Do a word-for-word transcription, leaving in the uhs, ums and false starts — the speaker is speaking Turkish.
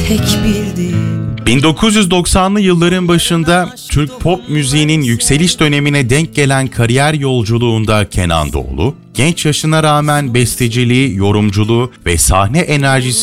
tek bildiğim. bin dokuz yüz doksanlı yılların başında Türk pop müziğinin yükseliş dönemine denk gelen kariyer yolculuğunda Kenan Doğulu, genç yaşına rağmen besteciliği, yorumculuğu ve sahne enerjisi